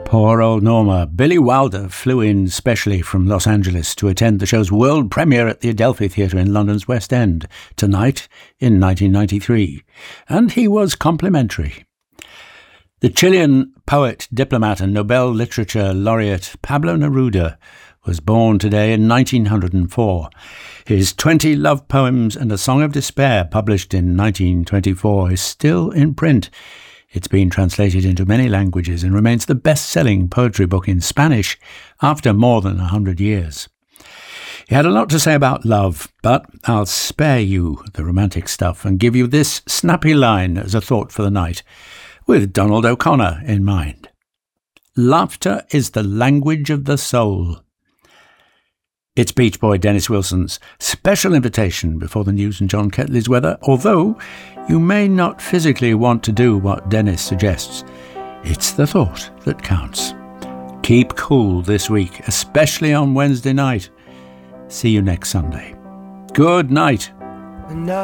Poor old Norma. Billy Wilder flew in specially from Los Angeles to attend the show's world premiere at the Adelphi Theatre in London's West End tonight in 1993. And he was complimentary. The Chilean poet, diplomat and Nobel Literature laureate Pablo Neruda was born today in 1904. His 20 love poems and a Song of Despair, published in 1924, is still in print. It's been translated into many languages and remains the best-selling poetry book in Spanish after more than 100 years. He had a lot to say about love, but I'll spare you the romantic stuff and give you this snappy line as a thought for the night, with Donald O'Connor in mind. Laughter is the language of the soul. It's Beach Boy Dennis Wilson's special invitation before the news and John Ketley's weather, although you may not physically want to do what Dennis suggests. It's the thought that counts. Keep cool this week, especially on Wednesday night. See you next Sunday. Good night.